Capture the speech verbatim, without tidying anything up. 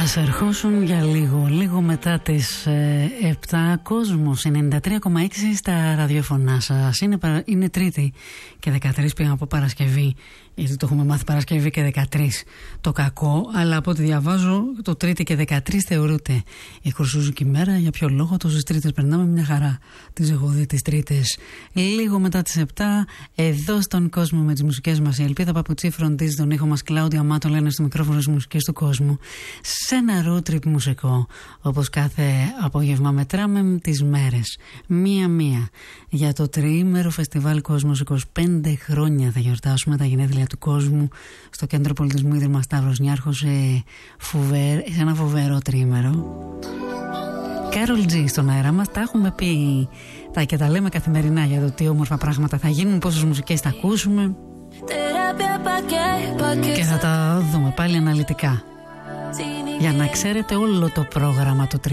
Ας ερχόσουν για λίγο, λίγο μετά τις ε, επτά, Κόσμος ενενήντα τρία κόμμα έξι στα ραδιοφωνά σας. Είναι, είναι Τρίτη και δεκατρείς, πήγαμε από Παρασκευή, γιατί το έχουμε μάθει Παρασκευή και δεκατρείς το κακό, αλλά από ό,τι διαβάζω το Τρίτη και δεκατρείς θεωρείται η χρυσούζικη μέρα. Για ποιο λόγο? Τόσες Τρίτες περνάμε μια χαρά, τις έχω δει τις Τρίτες. Λίγο μετά τις επτά, εδώ στον κόσμο με τις μουσικές μας, η Ελπίδα Παπουτσί φροντίζει τον ήχο μας, Κλάουδια Μάτο λένε στο μικρόφωνο στις μουσικές του κόσμου. Σε ένα road trip μουσικό, όπως κάθε απόγευμα μετράμε τις μέρες μία-μία για το τριήμερο φεστιβάλ Κόσμος. είκοσι πέντε χρόνια θα γιορτάσουμε τα γενέθλια του κόσμου στο Κέντρο Πολιτισμού Ίδρυμα Σταύρος Νιάρχος, σε, φοβερ, σε ένα φοβερό τριήμερο. Κάρολ Τζι στον αέρα μας, τα έχουμε πει τα και τα λέμε καθημερινά για το τι όμορφα πράγματα θα γίνουν, πόσες μουσικές θα ακούσουμε και θα τα δούμε πάλι αναλυτικά για να ξέρετε όλο το πρόγραμμα του